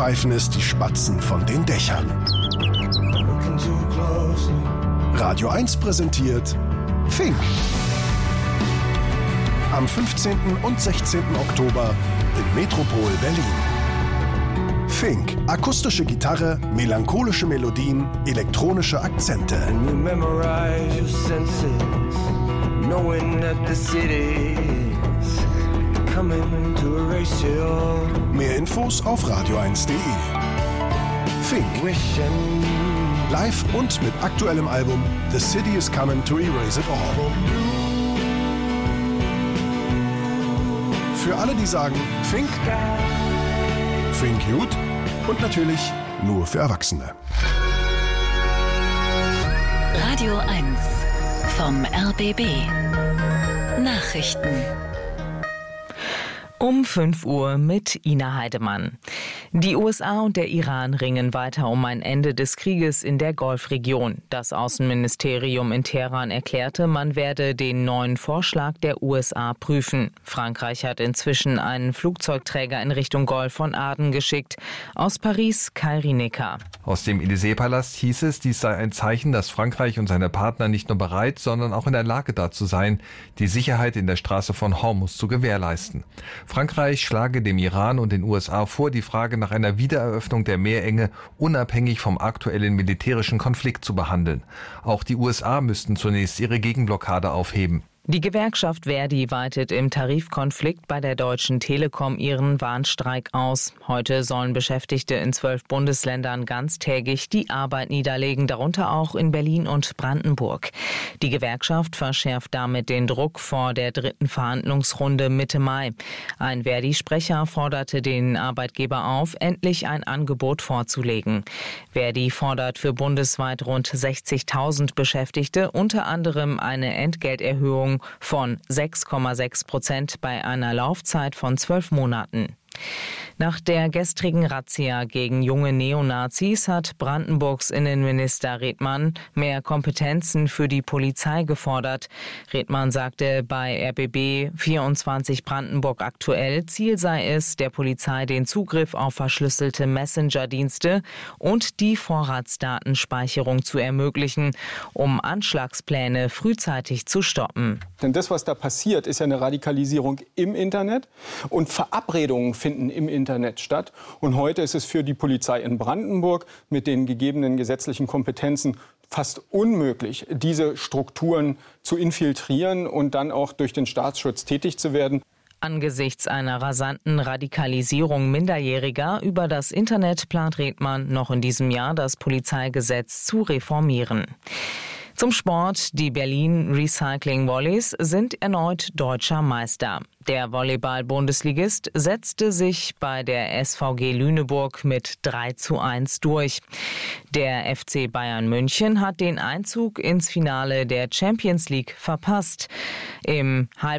pfeifen es die Spatzen von den Dächern. Radio 1 präsentiert Fink. Am 15. und 16. Oktober im Metropol Berlin. Fink, akustische Gitarre, melancholische Melodien, elektronische Akzente. Mehr Infos auf radio1.de. Fink. Live und mit aktuellem Album The City is Coming to Erase It All. Für alle, die sagen Fink, Fink gut und natürlich nur für Erwachsene. Radio 1 vom RBB. Nachrichten. Um 5 Uhr mit Ina Heidemann. Die USA und der Iran ringen weiter um ein Ende des Krieges in der Golfregion. Das Außenministerium in Teheran erklärte, man werde den neuen Vorschlag der USA prüfen. Frankreich hat inzwischen einen Flugzeugträger in Richtung Golf von Aden geschickt. Aus Paris, Kai Rinecker. Aus dem Élysée-Palast hieß es, dies sei ein Zeichen, dass Frankreich und seine Partner nicht nur bereit, sondern auch in der Lage dazu seien, die Sicherheit in der Straße von Hormuz zu gewährleisten. Frankreich schlage dem Iran und den USA vor, die Frage nach einer Wiedereröffnung der Meerenge unabhängig vom aktuellen militärischen Konflikt zu behandeln. Auch die USA müssten zunächst ihre Gegenblockade aufheben. Die Gewerkschaft Verdi weitet im Tarifkonflikt bei der Deutschen Telekom ihren Warnstreik aus. Heute sollen Beschäftigte in 12 Bundesländern ganztägig die Arbeit niederlegen, darunter auch in Berlin und Brandenburg. Die Gewerkschaft verschärft damit den Druck vor der 3. Verhandlungsrunde Mitte Mai. Ein Verdi-Sprecher forderte den Arbeitgeber auf, endlich ein Angebot vorzulegen. Verdi fordert für bundesweit rund 60.000 Beschäftigte unter anderem eine Entgelterhöhung von 6,6% bei einer Laufzeit von 12 Monaten. Nach der gestrigen Razzia gegen junge Neonazis hat Brandenburgs Innenminister Redmann mehr Kompetenzen für die Polizei gefordert. Redmann sagte bei RBB 24 Brandenburg aktuell, Ziel sei es, der Polizei den Zugriff auf verschlüsselte Messenger-Dienste und die Vorratsdatenspeicherung zu ermöglichen, um Anschlagspläne frühzeitig zu stoppen. Denn das, was da passiert, ist ja eine Radikalisierung im Internet und Verabredungen finden im Internet statt. Und heute ist es für die Polizei in Brandenburg mit den gegebenen gesetzlichen Kompetenzen fast unmöglich, diese Strukturen zu infiltrieren und dann auch durch den Staatsschutz tätig zu werden. Angesichts einer rasanten Radikalisierung Minderjähriger über das Internet plant Redmann noch in diesem Jahr das Polizeigesetz zu reformieren. Zum Sport. Die Berlin Recycling Volleys sind erneut deutscher Meister. Der Volleyball-Bundesligist setzte sich bei der SVG Lüneburg mit 3:1 durch. Der FC Bayern München hat den Einzug ins Finale der Champions League verpasst. Im